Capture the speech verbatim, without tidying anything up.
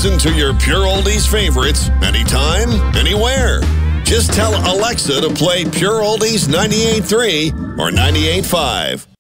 listen to your Pure Oldies favorites anytime, anywhere. Just tell Alexa to play Pure Oldies ninety-eight point three or ninety-eight point five.